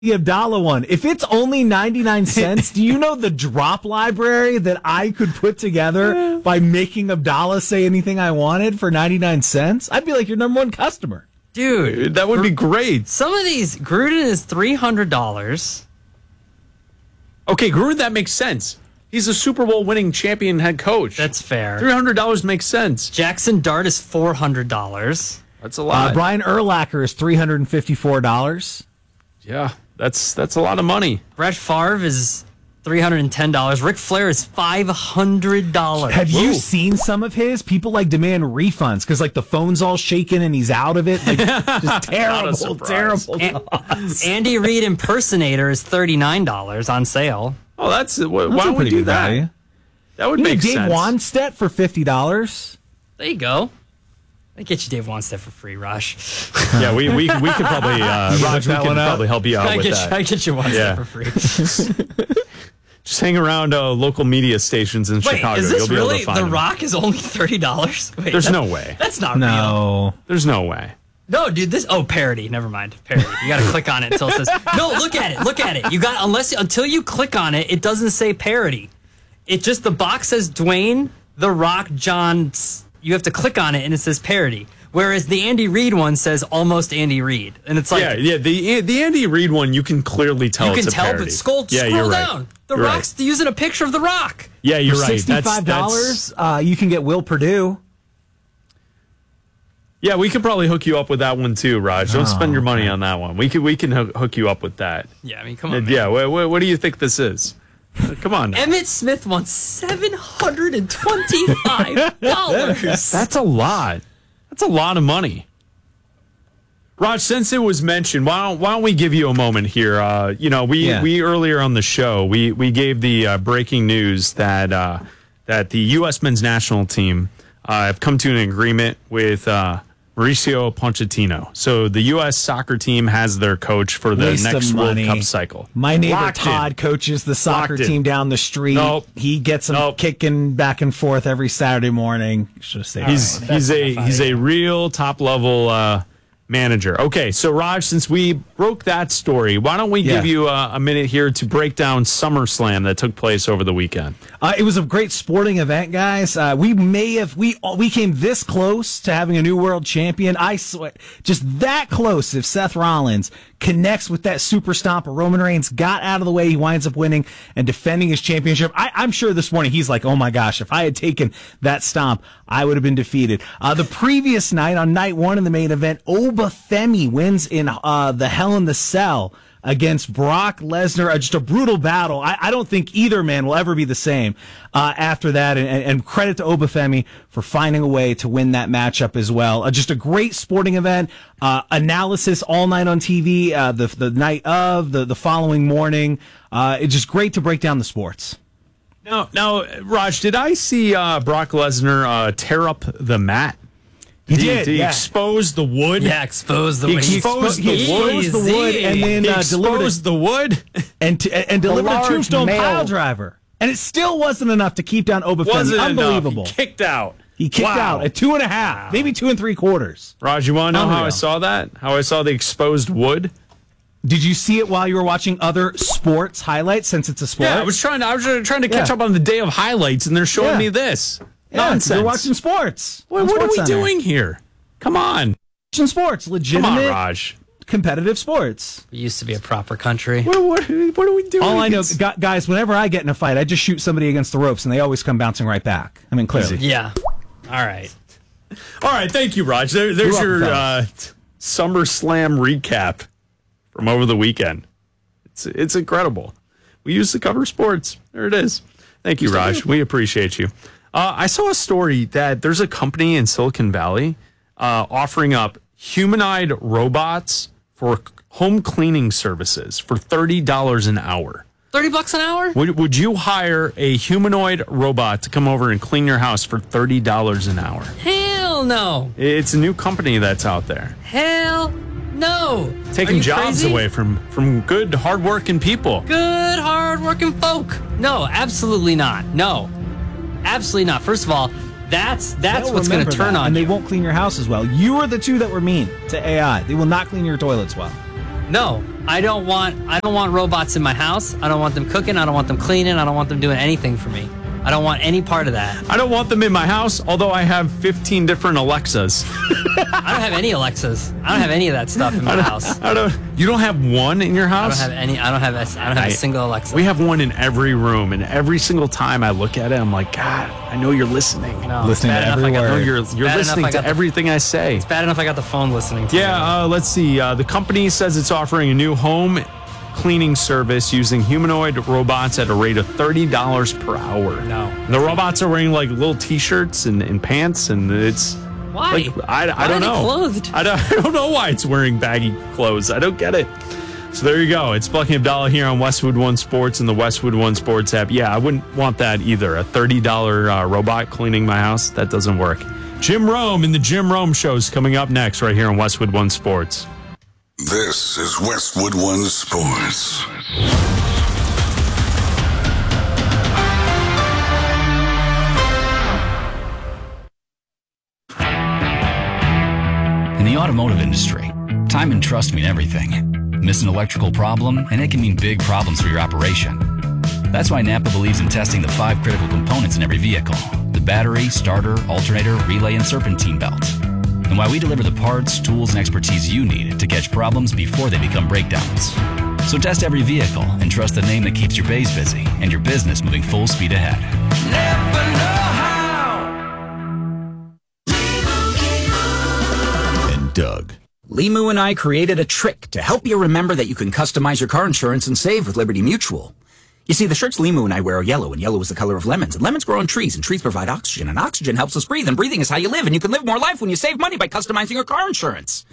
The Abdallah one. If it's only 99 cents, do you know the drop library that I could put together by making Abdallah say anything I wanted for 99 cents? I'd be like your number one customer. Dude, that would be great. Some of these, Gruden is $300. Okay, Gruden, that makes sense. He's a Super Bowl winning champion head coach. That's fair. $300 makes sense. Jackson Dart is $400. That's a lot. Brian Urlacher is $354. Yeah, that's a lot of money. Brett Favre is $310. Ric Flair is $500. Have you seen some of his? People demand refunds because the phone's all shaking and he's out of it. Just terrible. Andy Reid impersonator is $39 on sale. Oh, that's why don't we do that? Value. That would make Dave sense. Wanstead for $50. There you go. I get you Dave Wanstead for free, Raj. Yeah, we could probably Raj, we could probably help you out with that. I get you Wanstead for free. Just hang around local media stations in Chicago. Is this You'll be able really to find The them. Rock is only $30? Wait, There's no way. That's not real. No. There's no way. No, dude, parody. Never mind. Parody. You got to click on it until it says, no, look at it. Look at it. Until you click on it, it doesn't say parody. It just, the box says Dwayne, The Rock, John. You have to click on it and it says parody. Whereas the Andy Reid one says almost Andy Reid. And it's like. Yeah. The Andy Reid one, you can clearly tell it's a parody. But scroll you're down. Right. The you're Rock's using a picture of The Rock. Yeah, you're For right. $65, you can get Will Perdue. Yeah, we could probably hook you up with that one too, Raj. Don't spend your money on that one. We can hook you up with that. Yeah, I mean, come on. Yeah, what do you think this is? Come on. Emmitt Smith wants $725. That's a lot. That's a lot of money. Raj, since it was mentioned, why don't we give you a moment here? We earlier on the show we gave the breaking news that the U.S. men's national team have come to an agreement with Mauricio Pochettino. So the U.S. soccer team has their coach for the next World Cup cycle. My neighbor Todd coaches the soccer team down the street. Nope. He gets them kicking back and forth every Saturday morning. He's a real top level manager. Okay, so Raj, since we broke that story, why don't we give you a minute here to break down SummerSlam that took place over the weekend? It was a great sporting event, guys. We came this close to having a new world champion. I swear, just that close. If Seth Rollins connects with that super stomp, Roman Reigns got out of the way, he winds up winning and defending his championship. I'm sure this morning he's like, oh my gosh, if I had taken that stomp, I would have been defeated. The previous night, on night one in the main event, Obafemi wins in the Hell in the Cell against Brock Lesnar. Just a brutal battle. I don't think either man will ever be the same after that. And credit to Obafemi for finding a way to win that matchup as well. Just a great sporting event. Analysis all night on TV, the night of, the following morning. It's just great to break down the sports. Now, Raj, did I see Brock Lesnar tear up the mat? He did. He expose the wood? Yeah, expose the wood. He exposed the wood and then delivered the wood and delivered a tombstone pile driver. And it still wasn't enough to keep down Obafemi. Unbelievable. He kicked out. He kicked out at 2.5, maybe 2 3/4. Raj, you want to know how I saw that? How I saw the exposed wood? Did you see it while you were watching other sports highlights? Since it's a sport, Yeah, I was trying to catch up on the day of highlights, and they're showing me this. Nonsense. You're watching sports. What are we doing here? Come on. Watching sports, legitimate, come on, Raj. Competitive sports. We used to be a proper country. What are we doing? All I know, guys, whenever I get in a fight, I just shoot somebody against the ropes, and they always come bouncing right back. I mean, clearly. Yeah. All right. Thank you, Raj. There's your SummerSlam recap from over the weekend. It's incredible. We used to cover sports. There it is. Thank you, Raj. We appreciate you. I saw a story that there's a company in Silicon Valley offering up humanoid robots for home cleaning services for $30 an hour. $30 an hour? Would you hire a humanoid robot to come over and clean your house for $30 an hour? Hell no. It's a new company that's out there. Hell no. Taking jobs away from good, hardworking people. Good, hardworking folk. No, absolutely not. No. Absolutely not. First of all, that's what's going to turn on and you. They won't clean your house as well. You are the two that were mean to AI. They will not clean your toilets well. No. I don't want robots in my house. I don't want them cooking. I don't want them cleaning. I don't want them doing anything for me. I don't want any part of that. I don't want them in my house, although I have 15 different Alexas. I don't have any Alexas. I don't have any of that stuff in my house. You don't have one in your house? I don't have a single Alexa. We have one in every room, and every single time I look at it, I'm like, God, I know you're listening. No, listening to every word. I know you're listening to everything I say. It's bad enough I got the phone listening to me. Let's see. The company says it's offering a new home cleaning service using humanoid robots at a rate of $30 per hour. No. The robots are wearing like little t-shirts and pants, and it's... Why? Like, I don't know. Clothed? I don't know why it's wearing baggy clothes. I don't get it. So there you go. It's Bucky Abdallah here on Westwood One Sports and the Westwood One Sports app. Yeah, I wouldn't want that either. A $30 robot cleaning my house, that doesn't work. Jim Rome and the Jim Rome Show is coming up next right here on Westwood One Sports. This is Westwood One Sports. In the automotive industry, time and trust mean everything. Miss an electrical problem, and it can mean big problems for your operation. That's why Napa believes in testing the 5 critical components in every vehicle: the battery, starter, alternator, relay, and serpentine belt. And why we deliver the parts, tools, and expertise you need to catch problems before they become breakdowns. So test every vehicle and trust the name that keeps your bays busy and your business moving full speed ahead. Never know how. And Doug. Limu and I created a trick to help you remember that you can customize your car insurance and save with Liberty Mutual. You see, the shirts Limu and I wear are yellow, and yellow is the color of lemons, and lemons grow on trees, and trees provide oxygen, and oxygen helps us breathe, and breathing is how you live, and you can live more life when you save money by customizing your car insurance.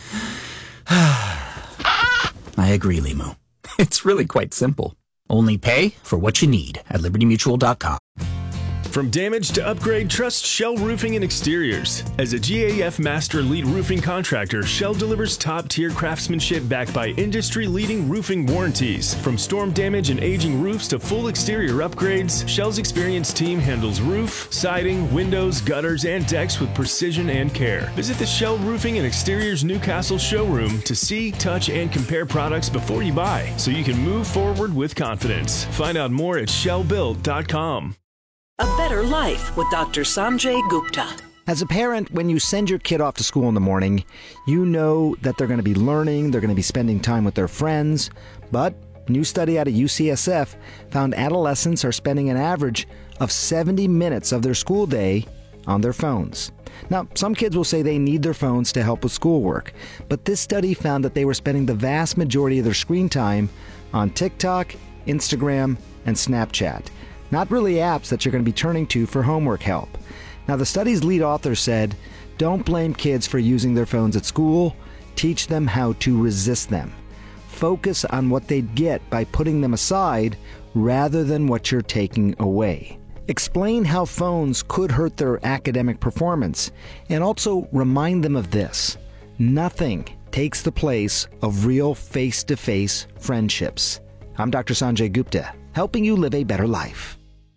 I agree, Limu. It's really quite simple. Only pay for what you need at libertymutual.com. From damage to upgrade, trust Shell Roofing and Exteriors. As a GAF Master Lead Roofing Contractor, Shell delivers top-tier craftsmanship backed by industry-leading roofing warranties. From storm damage and aging roofs to full exterior upgrades, Shell's experienced team handles roof, siding, windows, gutters, and decks with precision and care. Visit the Shell Roofing and Exteriors Newcastle showroom to see, touch, and compare products before you buy, so you can move forward with confidence. Find out more at shellbuilt.com. A better life with Dr. Sanjay Gupta. As a parent, when you send your kid off to school in the morning, you know that they're going to be learning, they're going to be spending time with their friends. But a new study out of UCSF found adolescents are spending an average of 70 minutes of their school day on their phones. Now, some kids will say they need their phones to help with schoolwork, but this study found that they were spending the vast majority of their screen time on TikTok, Instagram, and Snapchat. Not really apps that you're going to be turning to for homework help. Now, the study's lead author said, don't blame kids for using their phones at school. Teach them how to resist them. Focus on what they'd get by putting them aside rather than what you're taking away. Explain how phones could hurt their academic performance, and also remind them of this: nothing takes the place of real face-to-face friendships. I'm Dr. Sanjay Gupta, helping you live a better life.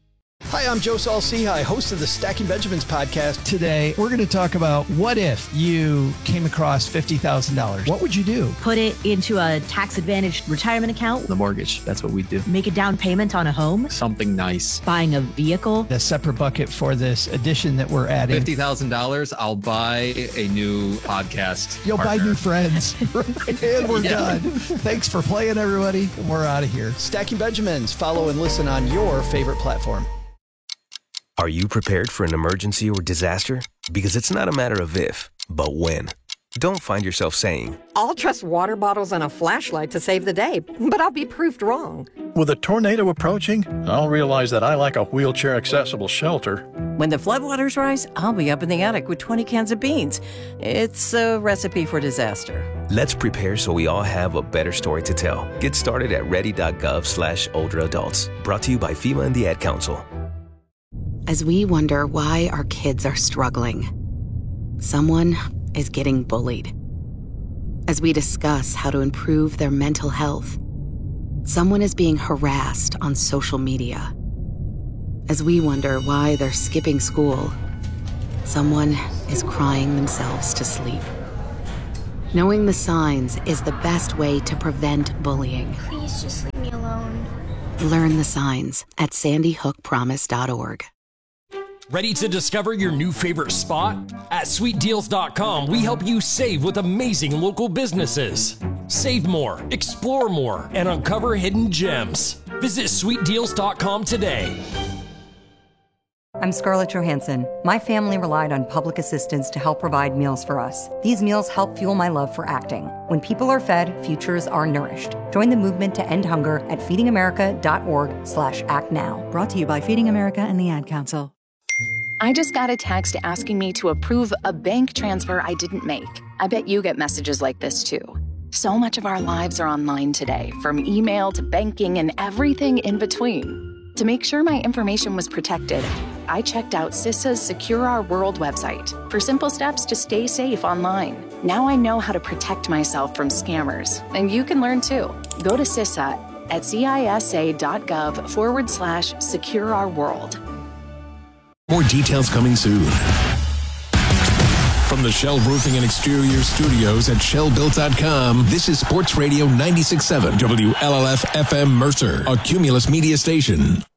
Hi, I'm Joe Saul-Sehy, host of the Stacking Benjamins podcast. Today, we're going to talk about what if you came across $50,000. What would you do? Put it into a tax-advantaged retirement account. The mortgage, that's what we do. Make a down payment on a home. Something nice. Buying a vehicle. A separate bucket for this addition that we're adding. $50,000, I'll buy a new podcast You'll partner. buy new friends. And we're done. Thanks for playing, everybody. And we're out of here. Stacking Benjamins. Follow and listen on your favorite platform. Are you prepared for an emergency or disaster? Because it's not a matter of if, but when. Don't find yourself saying, I'll trust water bottles and a flashlight to save the day, but I'll be proved wrong. With a tornado approaching, I'll realize that I lack a wheelchair-accessible shelter. When the floodwaters rise, I'll be up in the attic with 20 cans of beans. It's a recipe for disaster. Let's prepare so we all have a better story to tell. Get started at ready.gov/older adults. Brought to you by FEMA and the Ad Council. As we wonder why our kids are struggling, someone is getting bullied. As we discuss how to improve their mental health, someone is being harassed on social media. As we wonder why they're skipping school, someone is crying themselves to sleep. Knowing the signs is the best way to prevent bullying. Please just leave me alone. Learn the signs at sandyhookpromise.org. Ready to discover your new favorite spot? At sweetdeals.com, we help you save with amazing local businesses. Save more, explore more, and uncover hidden gems. Visit sweetdeals.com today. I'm Scarlett Johansson. My family relied on public assistance to help provide meals for us. These meals help fuel my love for acting. When people are fed, futures are nourished. Join the movement to end hunger at feedingamerica.org/actnow. Brought to you by Feeding America and the Ad Council. I just got a text asking me to approve a bank transfer I didn't make. I bet you get messages like this too. So much of our lives are online today, from email to banking and everything in between. To make sure my information was protected, I checked out CISA's Secure Our World website for simple steps to stay safe online. Now I know how to protect myself from scammers, and you can learn too. Go to CISA at cisa.gov/Secure Our World. More details coming soon. From the Shell Roofing and Exterior Studios at shellbuilt.com, this is Sports Radio 96.7 WLLF FM Mercer, a Cumulus media station.